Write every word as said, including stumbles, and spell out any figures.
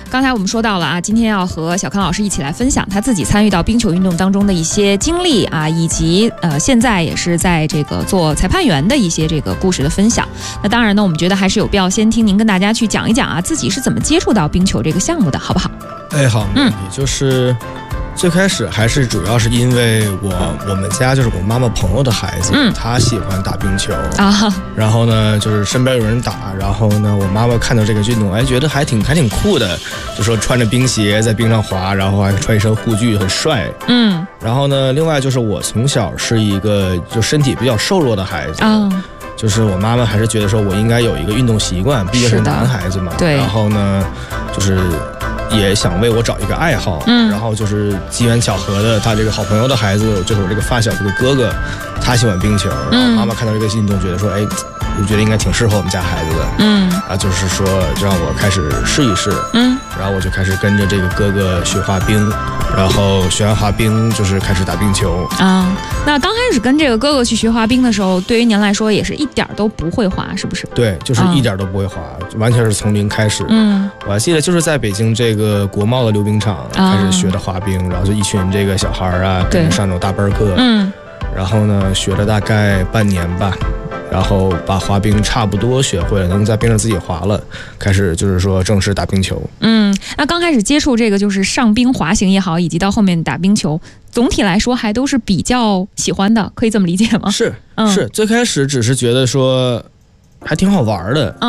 刚才我们说到了啊，今天要和小康老师一起来分享他自己参与到冰球运动当中的一些经历啊，以及呃现在也是在这个做裁判员的一些这个故事的分享。那当然呢，我们觉得还是有必要先听您跟大家去讲一讲啊，自己是怎么接触到冰球这个项目的，好不好？ 哎，好，没问题。嗯、就是最开始还是主要是因为我我们家就是我妈妈朋友的孩子，嗯，他喜欢打冰球啊，然后呢就是身边有人打，然后呢我妈妈看到这个运动，哎，觉得还挺还挺酷的，就说穿着冰鞋在冰上滑，然后还穿一身护具，很帅，嗯。然后呢，另外就是我从小是一个就身体比较瘦弱的孩子啊。就是我妈妈还是觉得说我应该有一个运动习惯，毕竟是男孩子嘛。对。然后呢，就是也想为我找一个爱好。嗯。然后就是机缘巧合的，他这个好朋友的孩子，就是我这个发小这个哥哥，他喜欢冰球。然后妈妈看到这个运动，觉得说，哎，我觉得应该挺适合我们家孩子的。嗯。啊，就是说就让我开始试一试。嗯。然后我就开始跟着这个哥哥学滑冰，然后学完滑冰就是开始打冰球。 啊，那刚开始跟这个哥哥去学滑冰的时候，对于您来说也是一点都不会滑，是不是？ 对，就是一点都不会滑，嗯、完全是从零开始。嗯，我还记得就是在北京这个国贸的溜冰场开始学的滑冰，啊、然后就一群这个小孩啊，跟着上那种大班课。嗯，然后呢学了大概半年吧。然后把滑冰差不多学会了，能在冰上自己滑了，开始就是说正式打冰球。 嗯，那刚开始接触这个就是上冰滑行也好，以及到后面打冰球，总体来说还都是比较喜欢的，可以这么理解吗？ 是，嗯、是，最开始只是觉得说还挺好玩的。嗯